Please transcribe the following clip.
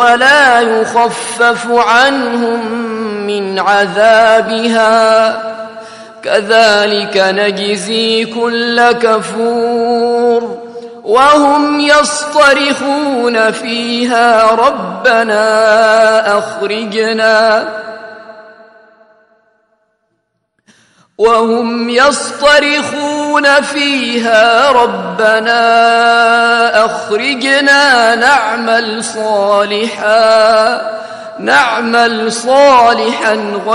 ولا يخفف عنهم من عذابها كذلك نجزي كل كفور وهم يصطرخون فيها ربنا أخرجنا نعمل صالحا